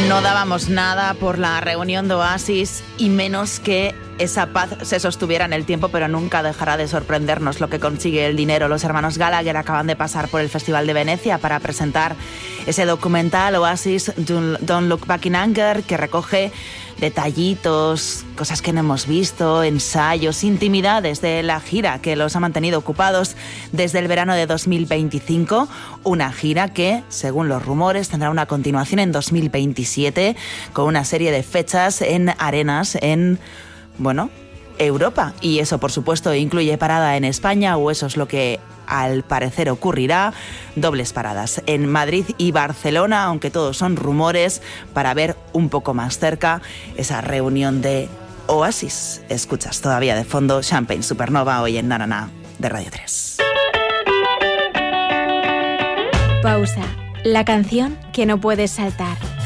No dábamos nada por la reunión de Oasis y menos que esa paz se sostuviera en el tiempo, pero nunca dejará de sorprendernos lo que consigue el dinero. Los hermanos Gallagher acaban de pasar por el Festival de Venecia para presentar ese documental Oasis Don't Look Back in Anger, que recoge detallitos, cosas que no hemos visto, ensayos, intimidades de la gira que los ha mantenido ocupados desde el verano de 2025, una gira que, según los rumores, tendrá una continuación en 2027 con una serie de fechas en arenas en Europa. Y eso, por supuesto, incluye parada en España, o eso es lo que al parecer ocurrirá, dobles paradas en Madrid y Barcelona, aunque todos son rumores, para ver un poco más cerca esa reunión de Oasis. Escuchas todavía de fondo Champagne Supernova hoy en Na Na Na de Radio 3. Pausa. La canción que no puedes saltar.